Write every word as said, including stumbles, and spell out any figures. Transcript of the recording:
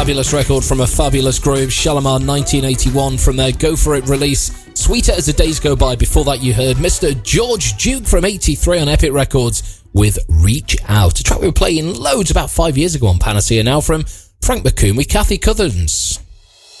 fabulous record from a fabulous group, Shalimar, nineteen eighty-one, from their Go For It release. Sweeter As the Days Go By. Before that, you heard Mister George Duke from eighty-three on Epic Records with Reach Out, a track we were playing loads about five years ago on Panacea now from Frank McCoon with Kathy Cousins.